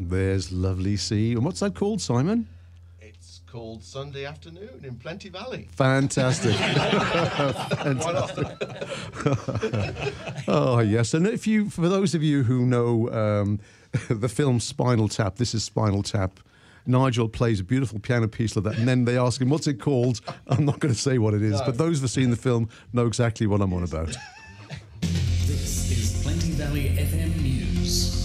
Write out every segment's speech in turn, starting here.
There's lovely sea. And what's that called, Simon? It's called Sunday Afternoon in Plenty Valley. Fantastic. Fantastic. Oh, yes. And for those of you who know the film Spinal Tap, this is Spinal Tap. Nigel plays a beautiful piano piece like that, and then they ask him, what's it called? I'm not going to say what it is, but those who've seen the film know exactly what I'm on about. This is Plenty Valley FM News.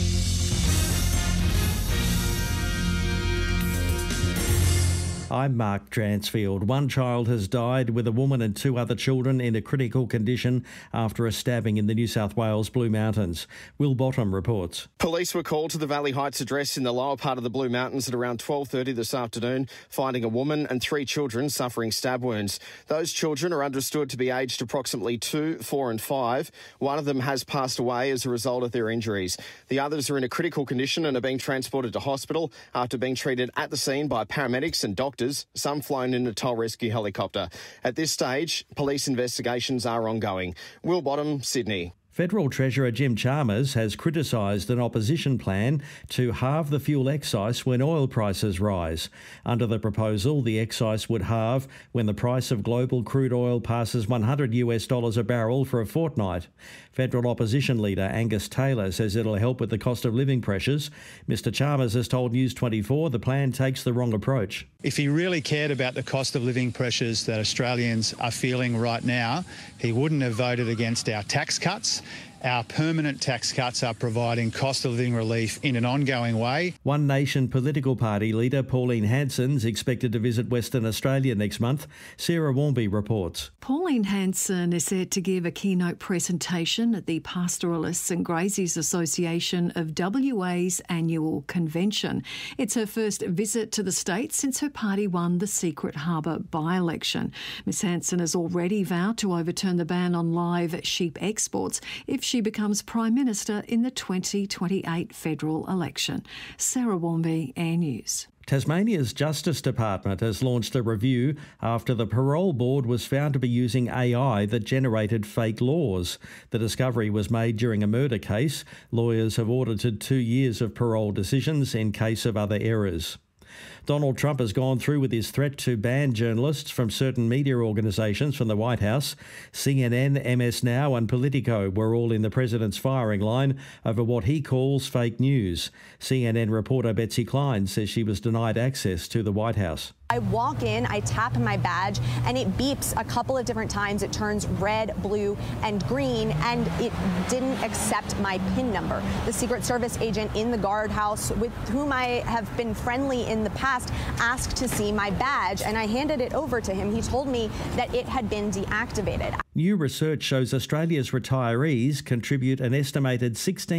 I'm Mark Dransfield. One child has died with a woman and 2 other children in a critical condition after a stabbing in the New South Wales Blue Mountains. Will Bottom reports. Police were called to the Valley Heights address in the lower part of the Blue Mountains at around 12:30 this afternoon, finding a woman and 3 children suffering stab wounds. Those children are understood to be aged approximately 2, 4 and 5. One of them has passed away as a result of their injuries. The others are in a critical condition and are being transported to hospital after being treated at the scene by paramedics and doctors, some flown in a toll rescue helicopter. At this stage, police investigations are ongoing. Will Bottom, Sydney. Federal Treasurer Jim Chalmers has criticised an opposition plan to halve the fuel excise when oil prices rise. Under the proposal, the excise would halve when the price of global crude oil passes $100 a barrel for a fortnight. Federal opposition leader Angus Taylor says it'll help with the cost of living pressures. Mr Chalmers has told News 24 the plan takes the wrong approach. If he really cared about the cost of living pressures that Australians are feeling right now, he wouldn't have voted against our tax cuts. Our permanent tax cuts are providing cost of living relief in an ongoing way. One Nation political party leader Pauline Hanson's expected to visit Western Australia next month. Sarah Warmby reports. Pauline Hanson is set to give a keynote presentation at the Pastoralists and Graziers Association of WA's annual convention. It's her first visit to the state since her party won the Secret Harbour by-election. Ms Hanson has already vowed to overturn the ban on live sheep exports if she becomes Prime Minister in the 2028 federal election. Sarah Warmby, Air News. Tasmania's Justice Department has launched a review after the Parole Board was found to be using AI that generated fake laws. The discovery was made during a murder case. Lawyers have audited 2 years of parole decisions in case of other errors. Donald Trump has gone through with his threat to ban journalists from certain media organisations from the White House. CNN, MS Now and Politico were all in the president's firing line over what he calls fake news. CNN reporter Betsy Klein says she was denied access to the White House. I walk in, I tap my badge, and it beeps a couple of different times. It turns red, blue, and green, and it didn't accept my PIN number. The Secret Service agent in the guardhouse, with whom I have been friendly in the past, asked to see my badge, and I handed it over to him. He told me that it had been deactivated. New research shows Australia's retirees contribute an estimated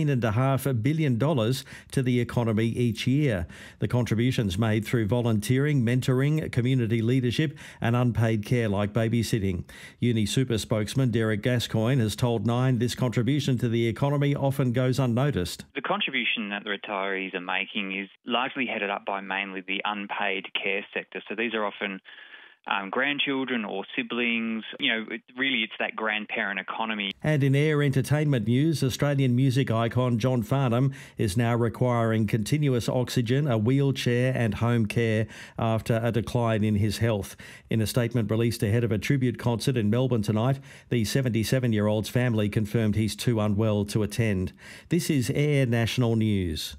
$16.5 billion to the economy each year. The contributions made through volunteering, mentoring, community leadership and unpaid care like babysitting. UniSuper spokesman Derek Gascoigne has told Nine this contribution to the economy often goes unnoticed. The contribution that the retirees are making is largely headed up by mainly the unpaid care sector. So these are often grandchildren or siblings. Really it's that grandparent economy. And in air entertainment news, Australian music icon John Farnham is now requiring continuous oxygen, a wheelchair and home care after a decline in his health. In a statement released ahead of a tribute concert in Melbourne tonight, the 77-year-old's family confirmed he's too unwell to attend. This is Air National News.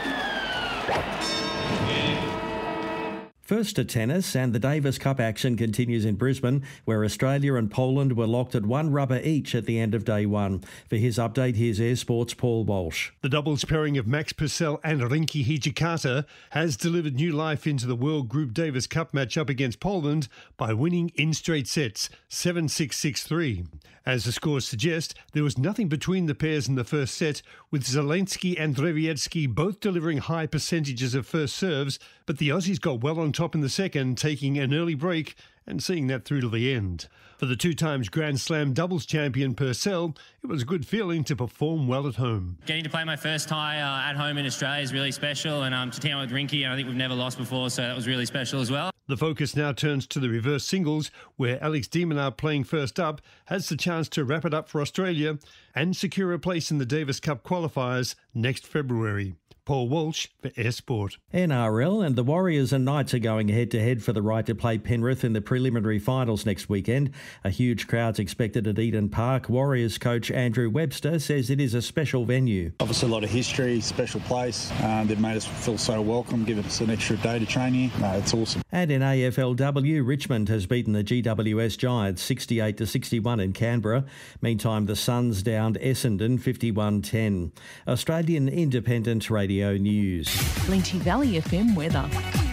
First to tennis, and the Davis Cup action continues in Brisbane, where Australia and Poland were locked at 1 rubber each at the end of day one. For his update, here's Air Sports' Paul Walsh. The doubles pairing of Max Purcell and Rinky Hijikata has delivered new life into the World Group Davis Cup match-up against Poland by winning in straight sets, 7-6, 6-3. As the scores suggest, there was nothing between the pairs in the first set, with Zelensky and Drewiecki both delivering high percentages of first serves, but the Aussies got well on top in the second, taking an early break and seeing that through to the end. For the 2 times Grand Slam doubles champion Purcell, it was a good feeling to perform well at home. Getting to play my first tie at home in Australia is really special, and to team up with Rinky, and I think we've never lost before, so that was really special as well. The focus now turns to the reverse singles, where Alex de Minaur, playing first up, has the chance to wrap it up for Australia, and secure a place in the Davis Cup qualifiers next February. Paul Walsh for Air Sport. NRL and the Warriors and Knights are going head-to-head for the right to play Penrith in the preliminary finals next weekend. A huge crowd's expected at Eden Park. Warriors coach Andrew Webster says it is a special venue. Obviously a lot of history, special place. They've made us feel so welcome, given us an extra day to train here. No, it's awesome. And in AFLW, Richmond has beaten the GWS Giants 68-61 in Canberra. Meantime, the Suns downed Essendon 51-10. Australian Independent Radio News. Plenty Valley FM weather.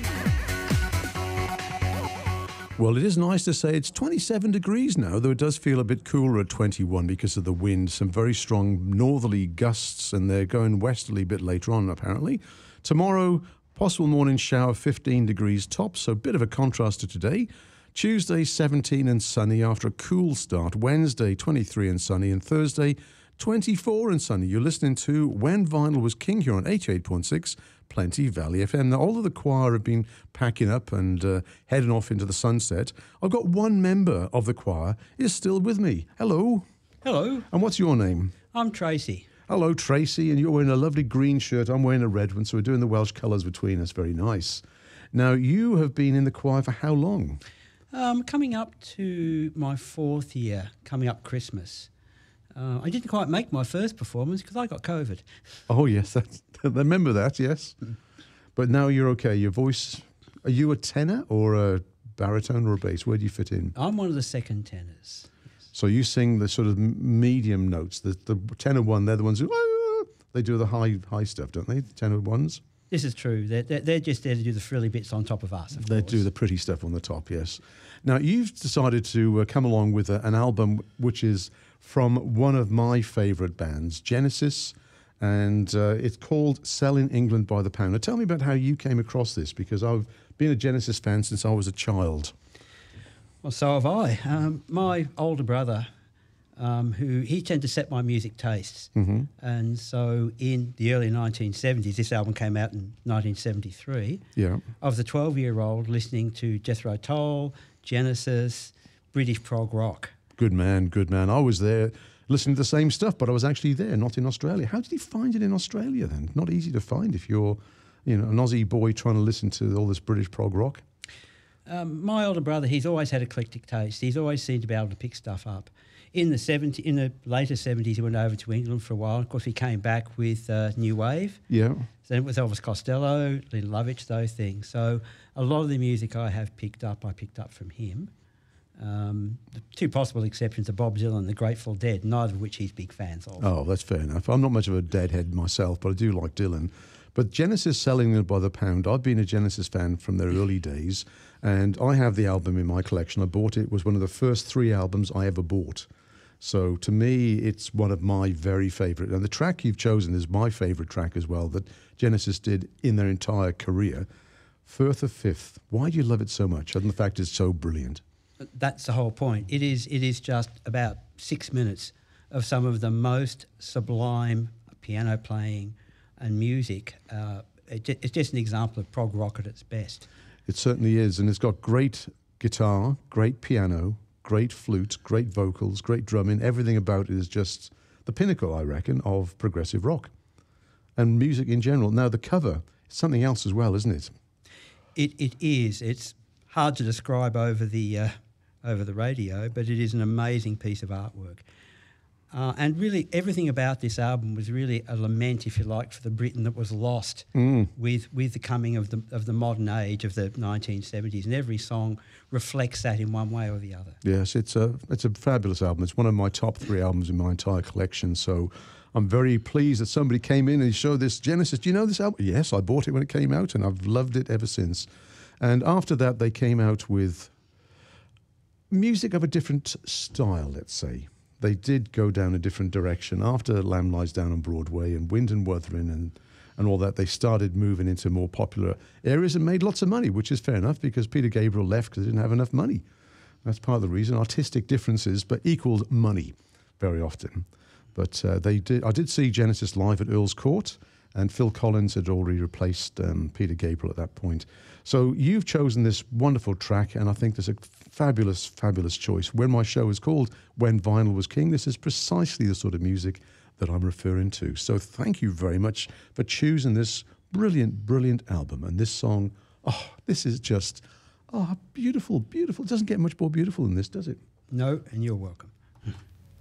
Well, it is nice to say it's 27 degrees now, though it does feel a bit cooler at 21 because of the wind. Some very strong northerly gusts, and they're going westerly a bit later on, apparently. Tomorrow, possible morning shower, 15 degrees top, so a bit of a contrast to today. Tuesday, 17 and sunny after a cool start. Wednesday, 23 and sunny. And Thursday, 24 and sunny. You're listening to When Vinyl Was King here on 88.6 Plenty Valley FM. Now, all of the choir have been packing up and heading off into the sunset. I've got one member of the choir is still with me. Hello. Hello. And what's your name? I'm Tracy. Hello, Tracy. And you're wearing a lovely green shirt. I'm wearing a red one, so we're doing the Welsh colours between us. Very nice. Now, you have been in the choir for how long? Coming up to my 4th year, coming up Christmas. I didn't quite make my first performance because I got COVID. Oh, yes. I remember that, yes. But now you're okay. Your voice, are you a tenor or a baritone or a bass? Where do you fit in? I'm one of the second tenors. Yes. So you sing the sort of medium notes. The tenor one, they're the ones who, they do the high stuff, don't they, the tenor ones? This is true. They're just there to do the frilly bits on top of us, of They course. do the pretty stuff on the top, yes. Now, you've decided to come along with an album which is from one of my favourite bands, Genesis, and it's called Selling England by the Pound. Now, tell me about how you came across this, because I've been a Genesis fan since I was a child. Well, so have I. My older brother, he tended to set my music tastes. Mm-hmm. And so in the early 1970s, this album came out in 1973. Yeah. I was a 12-year-old listening to Jethro Tull, Genesis, British prog rock. Good man, good man. I was there listening to the same stuff, but I was actually there, not in Australia. How did you find it in Australia then? Not easy to find if you're, an Aussie boy trying to listen to all this British prog rock. My older brother, he's always had eclectic taste. He's always seemed to be able to pick stuff up. In the later 70s, he went over to England for a while. Of course, he came back with New Wave. Yeah. So it was Elvis Costello, Little Lovitch, those things. So a lot of the music I picked up from him. The two possible exceptions are Bob Dylan and the Grateful Dead, neither of which he's big fans of. Oh, that's fair enough. I'm not much of a Deadhead myself, but I do like Dylan. But Genesis Selling It by the Pound, I've been a Genesis fan from their early days, and I have the album in my collection. I bought it. It was one of the first 3 albums I ever bought. So to me, it's one of my very favourite. And the track you've chosen is my favourite track as well, that Genesis did in their entire career. Firth of Fifth. Why do you love it so much, other than the fact it's so brilliant? That's the whole point. It is just about 6 minutes of some of the most sublime piano playing and music. It's just an example of prog rock at its best. It certainly is, and it's got great guitar, great piano, great flute, great vocals, great drumming. Everything about it is just the pinnacle, I reckon, of progressive rock and music in general. Now, the cover is something else as well, isn't it? It is. It's hard to describe over the radio, but it is an amazing piece of artwork. And really, everything about this album was really a lament, if you like, for the Britain that was lost with the coming of the modern age of the 1970s. And every song reflects that in one way or the other. Yes, it's a fabulous album. It's one of my top 3 albums in my entire collection. So I'm very pleased that somebody came in and showed this Genesis. Do you know this album? Yes, I bought it when it came out, and I've loved it ever since. And after that, they came out with music of a different style, let's say. They did go down a different direction. After Lamb Lies Down on Broadway and Wind and Wuthering and all that, they started moving into more popular areas and made lots of money, which is fair enough because Peter Gabriel left because he didn't have enough money. That's part of the reason. Artistic differences, but equals money very often. But I did see Genesis live at Earl's Court, and Phil Collins had already replaced Peter Gabriel at that point. So you've chosen this wonderful track, and I think there's a fabulous, fabulous choice. When my show is called When Vinyl Was King, this is precisely the sort of music that I'm referring to. So thank you very much for choosing this brilliant, brilliant album. And this song, this is just, beautiful, beautiful. It doesn't get much more beautiful than this, does it? No, and you're welcome.